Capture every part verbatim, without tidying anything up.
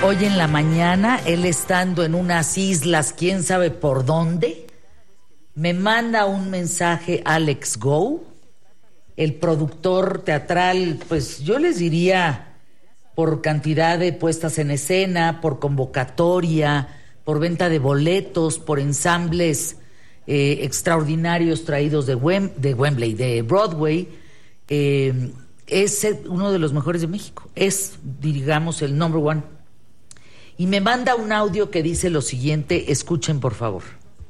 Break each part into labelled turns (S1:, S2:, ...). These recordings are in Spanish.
S1: Hoy en la mañana, él estando en unas islas, quién sabe por dónde, me manda un mensaje Alex Go, el productor teatral, pues yo les diría, por cantidad de puestas en escena, por convocatoria, por venta de boletos, por ensambles eh, extraordinarios traídos de, Wem- de Wembley, de Broadway, eh, es uno de los mejores de México, es, digamos, el number one. Y me manda un audio que dice lo siguiente, escuchen por favor.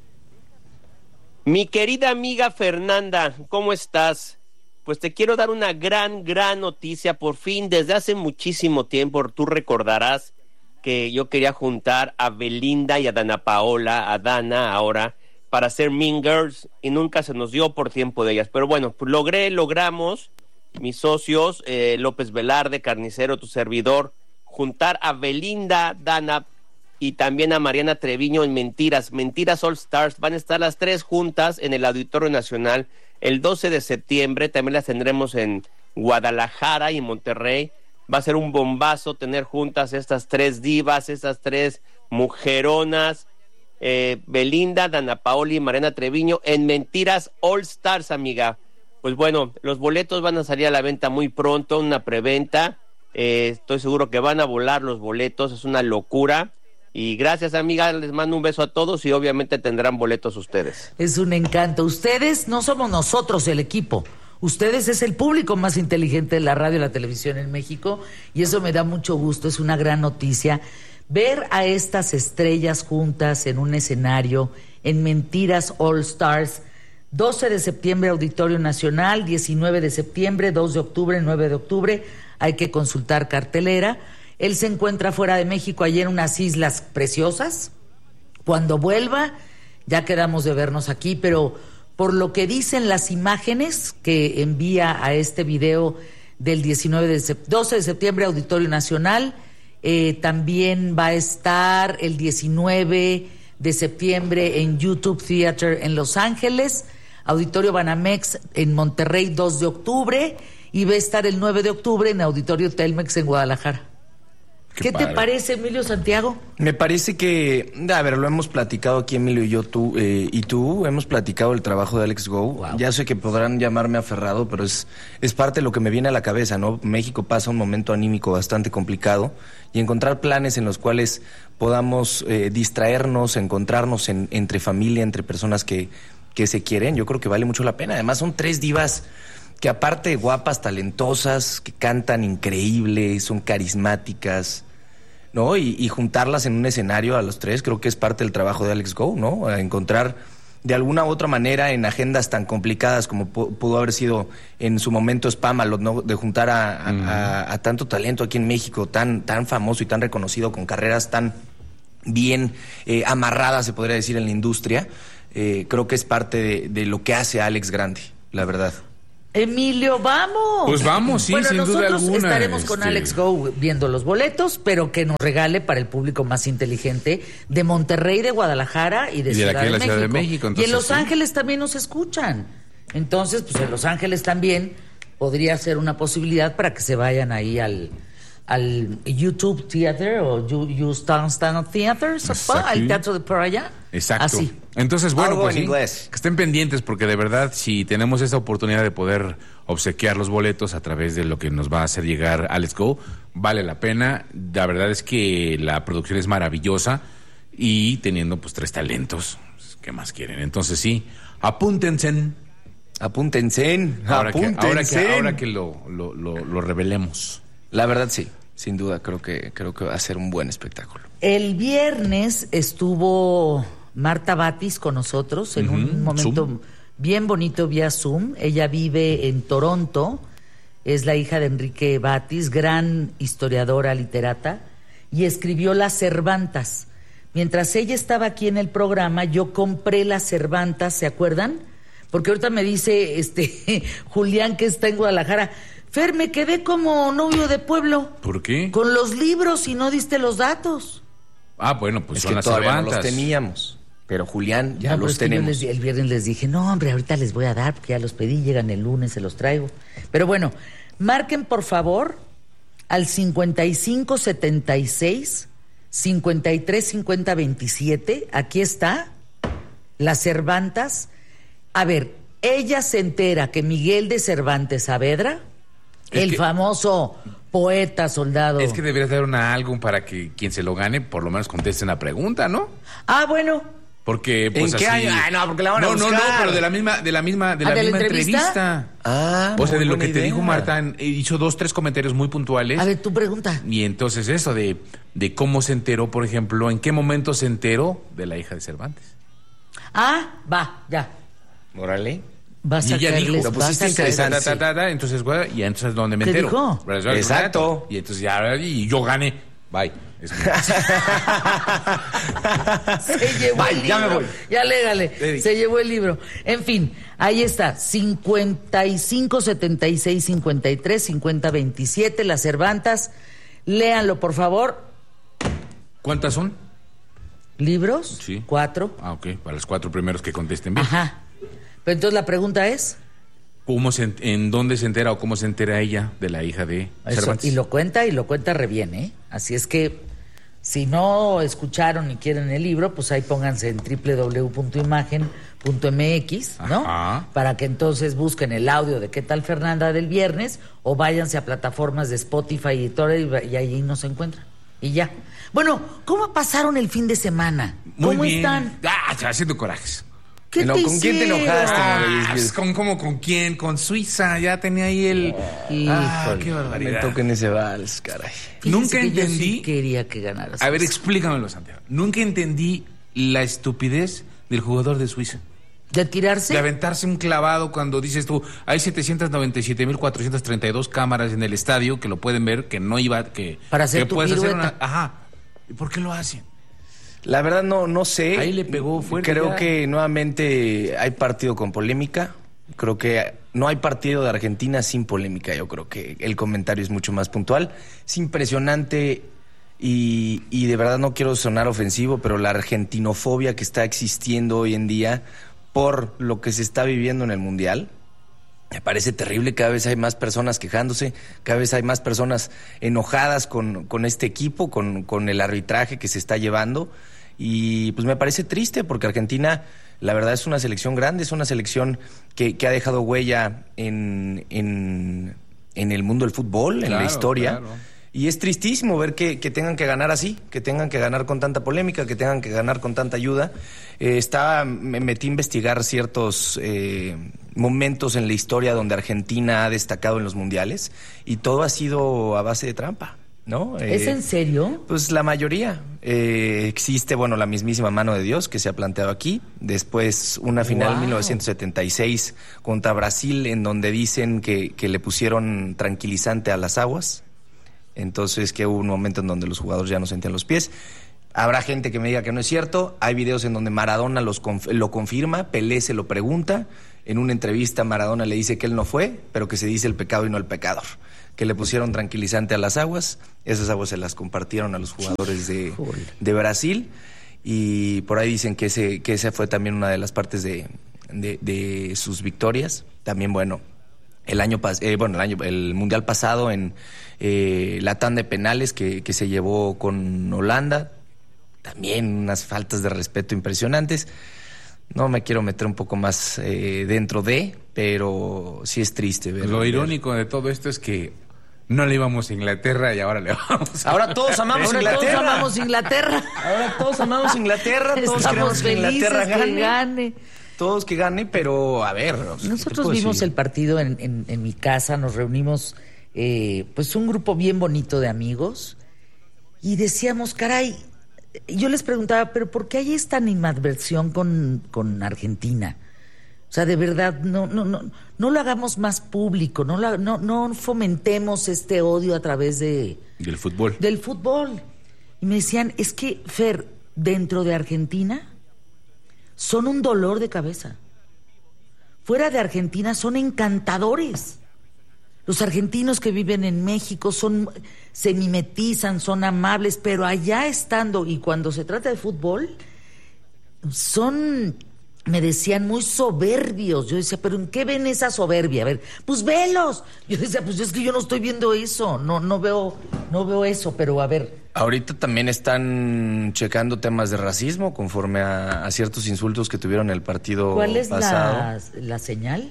S2: Mi querida amiga Fernanda, ¿cómo estás? Pues te quiero dar una gran, gran noticia. Por fin, desde hace muchísimo tiempo, tú recordarás que yo quería juntar a Belinda y a Dana Paola, a Dana ahora, para hacer Mean Girls, y nunca se nos dio por tiempo de ellas. Pero bueno, pues logré, logramos, mis socios, eh, López Velarde, Carnicero, tu servidor, juntar a Belinda, Dana y también a Mariana Treviño en Mentiras, Mentiras All Stars. Van a estar las tres juntas en el Auditorio Nacional el doce de septiembre, también las tendremos en Guadalajara y en Monterrey. Va a ser un bombazo tener juntas estas tres divas, estas tres mujeronas, eh, Belinda, Dana Paola y Mariana Treviño en Mentiras All Stars, amiga. Pues bueno, los boletos van a salir a la venta muy pronto, una preventa. Eh, estoy seguro que van a volar los boletos, es una locura. Y gracias, amiga, les mando un beso a todos y obviamente tendrán boletos ustedes.
S1: Es un encanto. Ustedes no somos nosotros el equipo. Ustedes es el público más inteligente de la radio y la televisión en México y eso me da mucho gusto, es una gran noticia. Ver a estas estrellas juntas en un escenario, en Mentiras All Stars, doce de septiembre Auditorio Nacional, diecinueve de septiembre, dos de octubre, nueve de octubre, hay que consultar cartelera. Él se encuentra fuera de México, allí en unas islas preciosas. Cuando vuelva, ya quedamos de vernos aquí, pero por lo que dicen las imágenes que envía a este video del diecinueve de sep- doce de septiembre, Auditorio Nacional, eh, también va a estar el diecinueve de septiembre en YouTube Theater en Los Ángeles, Auditorio Banamex en Monterrey, dos de octubre, y va a estar el nueve de octubre en Auditorio Telmex en Guadalajara. ¿Qué, ¿Qué te parece, Emilio Santiago?
S3: Me parece que, a ver, lo hemos platicado aquí Emilio y yo, tú eh, y tú, hemos platicado el trabajo de Alex Go. Wow. Ya sé que podrán llamarme aferrado, pero es, es parte de lo que me viene a la cabeza, ¿no? México pasa un momento anímico bastante complicado y encontrar planes en los cuales podamos eh, distraernos, encontrarnos en, entre familia, entre personas que, que se quieren, yo creo que vale mucho la pena. Además son tres divas que aparte de guapas, talentosas, que cantan increíble, son carismáticas, ¿no? Y, y juntarlas en un escenario a los tres, creo que es parte del trabajo de Alex Go, ¿no? A encontrar de alguna u otra manera en agendas tan complicadas como pu- pudo haber sido en su momento Spamalot, ¿no? De juntar a, a, mm. a, a tanto talento aquí en México, tan, tan famoso y tan reconocido, con carreras tan bien eh, amarradas, se podría decir, en la industria. Eh, creo que es parte de, de lo que hace a Alex grande, la verdad.
S1: Emilio, vamos.
S4: Pues vamos, sí,
S1: bueno,
S4: sin duda alguna.
S1: nosotros estaremos
S4: este...
S1: con Alex Go viendo los boletos, pero que nos regale para el público más inteligente de Monterrey, de Guadalajara y de,
S4: y de
S1: Ciudad,
S4: la, de
S1: de,
S4: la Ciudad de
S1: México.
S4: México.
S1: Y en Los
S4: sí.
S1: Ángeles también nos escuchan. Entonces, pues en Los Ángeles también podría ser una posibilidad para que se vayan ahí al, al YouTube Theater o You, you Stand Stand Theater, al teatro de por allá.
S4: Exacto.
S1: Así.
S4: Entonces, bueno,
S3: Algo
S4: pues
S3: en
S4: sí,
S3: inglés.
S4: que estén pendientes porque de verdad, si tenemos esta oportunidad de poder obsequiar los boletos a través de lo que nos va a hacer llegar Alex Go, vale la pena. La verdad es que la producción es maravillosa y teniendo pues tres talentos, ¿qué más quieren? Entonces sí, apúntense.
S3: Apúntense,
S4: Ahora
S3: apúntense.
S4: que, ahora que, ahora que lo, lo, lo, lo revelemos.
S3: La verdad sí, sin duda creo que, creo que va a ser un buen espectáculo.
S1: El viernes estuvo Marta Batis con nosotros en uh-huh. un momento Zoom. bien bonito vía Zoom. Ella vive en Toronto, es la hija de Enrique Batis, gran historiadora, literata, y escribió Las Cervantas. Mientras ella estaba aquí en el programa, yo compré Las Cervantas, ¿se acuerdan? Porque ahorita me dice este Julián, que está en Guadalajara, Fer, me quedé como novio de pueblo.
S4: ¿Por qué?
S1: Con los libros y no diste los datos.
S4: Ah, bueno, pues
S3: es
S4: son
S3: que
S4: Las
S3: todavía
S4: Cervantas.
S3: No los teníamos, pero Julián ya
S1: no,
S3: los tenemos.
S1: Les, el viernes les dije, no, hombre, ahorita les voy a dar porque ya los pedí, llegan el lunes, se los traigo. Pero bueno, marquen por favor al cincuenta y cinco setenta y seis cincuenta y tres cincuenta veintisiete. Aquí está. Las Cervantas. A ver, ella se entera que Miguel de Cervantes Saavedra, es el que, famoso poeta soldado.
S4: Es que deberías dar una álbum para que quien se lo gane por lo menos conteste una pregunta, ¿no?
S1: Ah, bueno.
S4: Porque pues
S3: ¿En qué
S4: así...
S3: año? Ah, no, porque la van a
S4: no,
S3: buscar.
S4: No, no, pero de la misma, de la misma, de la
S1: ¿Ah,
S4: misma
S1: de la entrevista?
S4: entrevista.
S3: Ah,
S4: o sea, de lo que
S3: idea.
S4: te dijo Marta, hizo dos, tres comentarios muy puntuales.
S1: A ver, tu pregunta.
S4: Y entonces eso de, de cómo se enteró, por ejemplo, en qué momento se enteró de la hija de Cervantes.
S1: Ah, va, ya.
S3: Órale.
S1: Vas
S4: y
S1: a
S4: ella
S1: caerles,
S4: dijo, lo
S1: vas a
S4: interesante,
S1: caerles.
S4: ta, ta, ta, ta, entonces, güey, y entonces ¿dónde me
S1: ¿Qué
S4: entero?
S1: dijo?
S3: Exacto.
S4: Y entonces ya, y yo gané. Bye. Es muy...
S1: Se llevó
S3: Bye,
S1: el libro.
S3: ya me voy.
S1: Ya légale. Se llevó el libro. En fin, ahí está. cincuenta y cinco setenta y seis cincuenta y tres cincuenta veintisiete. Las Cervantas. Léanlo, por favor.
S4: ¿Cuántas son?
S1: ¿Libros?
S4: Sí.
S1: Cuatro.
S4: Ah, ok. Para los cuatro primeros que contesten bien.
S1: Ajá. Pero entonces la pregunta es...
S4: ¿Cómo se, ¿En dónde se entera o cómo se entera ella de la hija de
S1: Eso,
S4: Cervantes?
S1: y lo cuenta y lo cuenta re bien, ¿eh? Así es que si no escucharon y quieren el libro, pues ahí pónganse en doble u doble u doble u punto imagen punto m x, ¿no?
S4: Ajá.
S1: Para que entonces busquen el audio de ¿Qué tal Fernanda? Del viernes o váyanse a plataformas de Spotify y todo y, y ahí nos encuentran. Y ya. Bueno, ¿cómo pasaron el fin de semana?
S4: Muy
S1: ¿Cómo
S4: bien.
S1: están?
S4: Ah, ya haciendo corajes.
S1: ¿Qué
S3: No,
S1: te
S3: ¿con quién te
S1: hicieron?
S3: enojaste,
S4: Ah,
S3: Mauricio?
S4: pues, ¿con, ¿Cómo con quién? Con Suiza, ya tenía ahí el... Ah,
S1: Híjole.
S4: qué
S3: Me
S4: barbaridad.
S3: toquen ese vals, caray.
S1: Fíjense
S4: Nunca
S1: que yo sí
S4: entendí-
S1: quería que ganaras.
S4: A ver, explícamelo, Santiago. Nunca entendí la estupidez del jugador de Suiza.
S1: ¿De tirarse?
S4: De aventarse un clavado cuando dices tú, hay setecientos noventa y siete mil cuatrocientos treinta y dos cámaras en el estadio que lo pueden ver, que no iba, que...
S1: Para hacer
S4: que
S1: tu
S4: puedes hacer
S1: pirueta.
S4: una... Ajá. ¿Y por qué lo hacen?
S3: La verdad no, no sé.
S4: Ahí le pegó fuerte
S3: Creo
S4: ya.
S3: que nuevamente hay partido con polémica. Creo que no hay partido de Argentina sin polémica. Yo creo que el comentario es mucho más puntual. Es impresionante y, y de verdad no quiero sonar ofensivo, pero la argentinofobia que está existiendo hoy en día por lo que se está viviendo en el Mundial. Me parece terrible, cada vez hay más personas quejándose, cada vez hay más personas enojadas con, con este equipo, con, con el arbitraje que se está llevando. Y pues me parece triste porque Argentina, la verdad, es una selección grande, es una selección que, que ha dejado huella en, en, en el mundo del fútbol, en
S4: Claro,
S3: la historia.
S4: claro.
S3: Y es tristísimo ver que, que tengan que ganar así, que tengan que ganar con tanta polémica, que tengan que ganar con tanta ayuda. Eh, estaba, me metí a investigar ciertos eh, momentos en la historia donde Argentina ha destacado en los mundiales y todo ha sido a base de trampa, ¿no?
S1: ¿Es
S3: Eh,
S1: en serio?
S3: Pues la mayoría. Eh, existe, bueno, la mismísima mano de Dios que se ha planteado aquí. Después una final en
S1: Wow.
S3: mil novecientos setenta y seis contra Brasil en donde dicen que, que le pusieron tranquilizante a las aguas. Entonces que hubo un momento en donde los jugadores ya no sentían los pies. Habrá gente que me diga que no es cierto. Hay videos en donde Maradona los conf- lo confirma, Pelé se lo pregunta. En una entrevista Maradona le dice que él no fue, pero que se dice el pecado y no el pecador. Que le pusieron tranquilizante a las aguas. Esas aguas se las compartieron a los jugadores de, de Brasil. Y por ahí dicen que ese, que esa fue también una de las partes de, de, de sus victorias. También, bueno, el año pas- eh, bueno, el año, el mundial pasado en eh, la tanda de penales que, que se llevó con Holanda, también unas faltas de respeto impresionantes. No me quiero meter un poco más eh, dentro de, pero sí es triste ver.
S4: Lo
S3: ver.
S4: irónico de todo esto es que no le íbamos a Inglaterra y ahora le vamos a...
S3: Ahora todos amamos
S1: Ahora
S3: Inglaterra.
S1: todos amamos Inglaterra.
S3: Ahora todos amamos Inglaterra, todos
S1: Estamos
S3: queremos que
S1: felices
S3: Inglaterra
S1: que
S3: gane.
S1: gane.
S3: Todos que gane, pero a ver. o sea, ¿qué te
S1: Nosotros
S3: puedo
S1: vimos
S3: decir?
S1: el partido en, en, en mi casa, nos reunimos, eh, pues un grupo bien bonito de amigos, y decíamos, caray, yo les preguntaba, pero ¿por qué hay esta animadversión con, con Argentina? O sea, de verdad, no, no, no, no lo hagamos más público, no, lo, no, no fomentemos este odio a través de,
S4: Del fútbol.
S1: del fútbol. Y me decían, es que, Fer, dentro de Argentina son un dolor de cabeza. Fuera de Argentina son encantadores. Los argentinos que viven en México son, se mimetizan, son amables, pero allá estando, y cuando se trata de fútbol, son me decían muy soberbios. Yo decía, ¿pero en qué ven esa soberbia? A ver, pues velos. Yo decía, pues es que yo no estoy viendo eso, no, no veo, no veo eso, pero a ver.
S3: Ahorita también están checando temas de racismo conforme a, a ciertos insultos que tuvieron el partido
S1: ¿Cuál es
S3: pasado.
S1: la, la señal?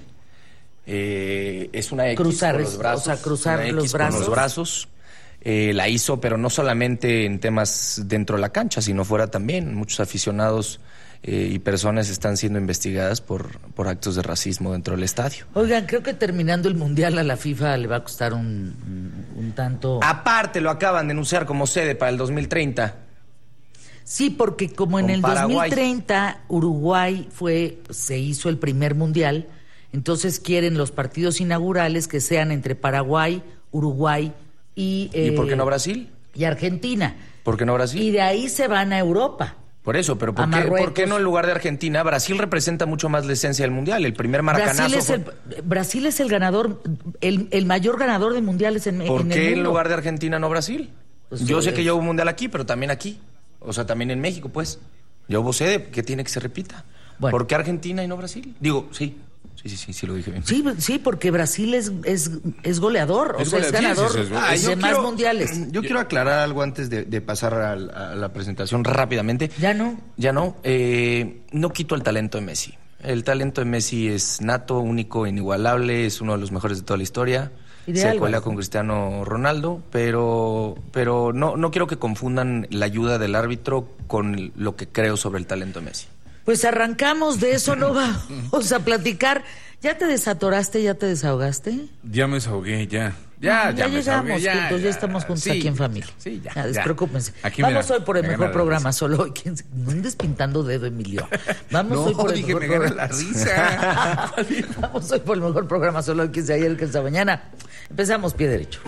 S3: Eh, es una X
S1: Cruzar,
S3: con los brazos.
S1: o sea, cruzar
S3: una
S1: los
S3: X con
S1: brazos.
S3: los brazos. Eh, la hizo, pero no solamente en temas dentro de la cancha, sino fuera también. Muchos aficionados eh, y personas están siendo investigadas por, por actos de racismo dentro del estadio.
S1: Oigan, creo que terminando el Mundial a la FIFA le va a costar un, un, un tanto...
S3: Aparte, lo acaban de anunciar como sede para el dos mil treinta.
S1: Sí, porque como en
S3: Con
S1: el
S3: Paraguay.
S1: dos mil treinta Uruguay fue, se hizo el primer Mundial, entonces quieren los partidos inaugurales que sean entre Paraguay, Uruguay y...
S3: ¿Y
S1: eh,
S3: por qué no Brasil?
S1: Y Argentina.
S3: ¿Por qué no Brasil?
S1: Y de ahí se van a Europa.
S3: Por eso, pero ¿por
S1: A
S3: qué,
S1: Marruecos.
S3: ¿por qué no en lugar de Argentina? Brasil representa mucho más la esencia del Mundial. El primer maracanazo
S1: Brasil es,
S3: fue-
S1: el, Brasil es el ganador, el, el mayor ganador de mundiales en,
S3: ¿Por
S1: en
S3: qué
S1: el
S3: en
S1: mundo.
S3: lugar de Argentina no Brasil?
S1: Pues,
S3: Yo sé
S1: eh,
S3: que ya hubo un Mundial aquí, pero también aquí. O sea, también en México, pues. Ya hubo sede, ¿qué tiene que se repita?
S1: Bueno.
S3: ¿Por qué Argentina y no Brasil? Digo, sí. Sí, sí, sí, sí lo dije bien.
S1: Sí, sí, porque Brasil es, es, es goleador,
S4: Es
S1: o sea, es
S4: goleador,
S1: ganador
S4: sí, sí, es
S1: de
S4: goleador.
S3: Ah, yo
S1: más
S3: quiero-
S1: mundiales.
S3: Yo quiero aclarar algo antes de, de pasar a, a la presentación rápidamente.
S1: Ya no.
S3: Ya no. Eh, no quito el talento de Messi. El talento de Messi es nato, único, inigualable, es uno de los mejores de toda la historia.
S1: Y de
S3: Se
S1: Álvarez,
S3: cuela
S1: ¿no?
S3: con Cristiano Ronaldo, pero, pero no, no quiero que confundan la ayuda del árbitro con lo que creo sobre el talento de Messi.
S1: Pues arrancamos, de eso no vamos a platicar. ¿Ya te desatoraste, ya te desahogaste?
S4: Ya me desahogué, ya. Ya,
S1: No,
S4: ya, me desahogué,
S1: llegamos
S4: ya,
S1: juntos, ya,
S4: ya.
S1: estamos juntos
S4: Sí,
S1: aquí en familia.
S4: Sí, ya.
S1: Ya,
S4: ya.
S1: despreocúpense.
S4: Aquí,
S1: Vamos
S4: mira,
S1: hoy por el
S4: me
S1: mejor
S4: gana la
S1: programa,
S4: risa.
S1: solo hoy. ¿Quién se- No andes pintando dedo, Emilio. Vamos
S4: No,
S1: hoy por el
S4: dije,
S1: mejor
S4: me gana
S1: programa.
S4: la risa.
S1: Vamos hoy por el mejor programa, solo hoy, que sea ayer, que sea mañana. Empezamos pie derecho.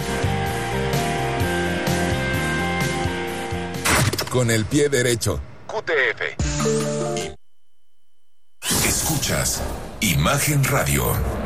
S5: Con el pie derecho.
S6: Q T F. Escuchas Imagen Radio.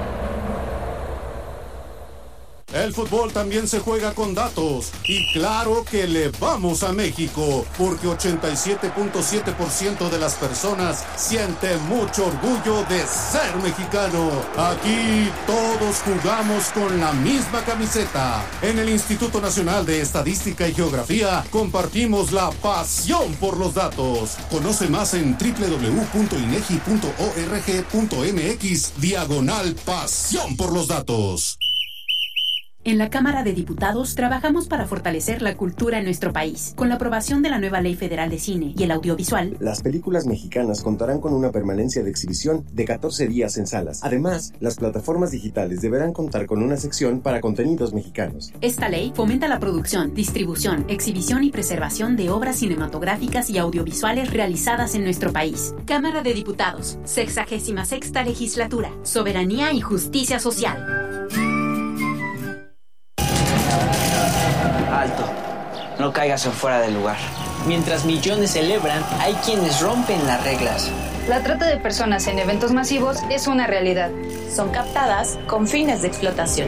S7: El fútbol también se juega con datos y claro que le vamos a México porque ochenta y siete punto siete por ciento de las personas siente mucho orgullo de ser mexicano. Aquí todos jugamos con la misma camiseta. En el Instituto Nacional de Estadística y Geografía compartimos la pasión por los datos. Conoce más en doble u doble u doble u punto inegi punto org punto mx diagonal pasión por los datos.
S8: En la Cámara de Diputados trabajamos para fortalecer la cultura en nuestro país. Con la aprobación de la nueva Ley Federal de Cine y el Audiovisual,
S9: las películas mexicanas contarán con una permanencia de exhibición de catorce días en salas. Además, las plataformas digitales deberán contar con una sección para contenidos mexicanos.
S8: esta ley fomenta la producción, distribución, exhibición y preservación de obras cinematográficas y audiovisuales realizadas en nuestro país. Cámara de Diputados, sexagésima sexta legislatura, soberanía y justicia social.
S10: Alto, no caigas en fuera del lugar. Mientras millones celebran, hay quienes rompen las reglas.
S11: La trata de personas en eventos masivos es una realidad.
S12: Son captadas con fines de explotación.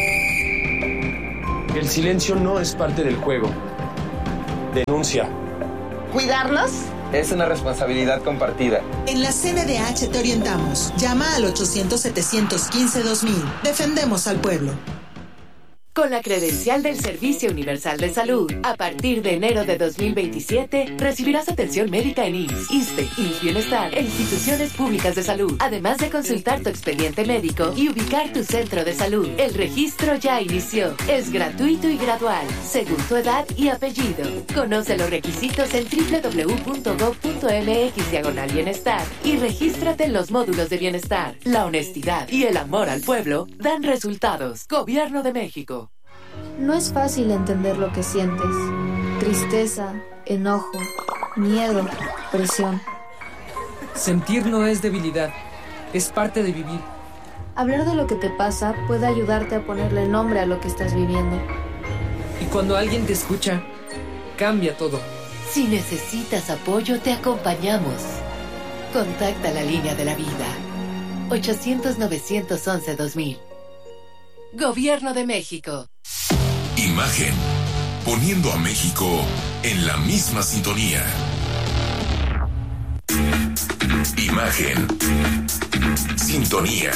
S13: El silencio no es parte del juego. Denuncia.
S14: ¿Cuidarnos?
S15: Es una responsabilidad compartida.
S16: En la C N D H te orientamos. Llama al ochocientos, setecientos quince, dos mil. Defendemos al pueblo.
S17: Con la credencial del Servicio Universal de Salud, a partir de enero de dos mil veintisiete, recibirás atención médica en I M S S, ISSSTE, I M S S Bienestar e instituciones públicas de salud, además de consultar tu expediente médico y ubicar tu centro de salud. El registro ya inició. Es gratuito y gradual, según tu edad y apellido. Conoce los requisitos en doble u doble u doble u punto gob punto mx diagonal bienestar y regístrate en los módulos de bienestar. La honestidad y el amor al pueblo dan resultados. Gobierno de México.
S18: No es fácil entender lo que sientes. Tristeza, enojo, miedo, presión.
S19: Sentir no es debilidad, es parte de vivir.
S18: Hablar de lo que te pasa puede ayudarte a ponerle nombre a lo que estás viviendo.
S19: Y cuando alguien te escucha, cambia todo.
S17: Si necesitas apoyo, te acompañamos. Contacta la línea de la vida. ochocientos, novecientos once, dos mil. Gobierno de México.
S6: Imagen. Poniendo a México en la misma sintonía. Imagen. Sintonía.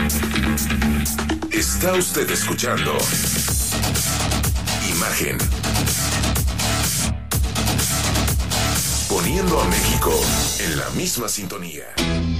S6: Está usted escuchando Imagen. Poniendo a México en la misma sintonía.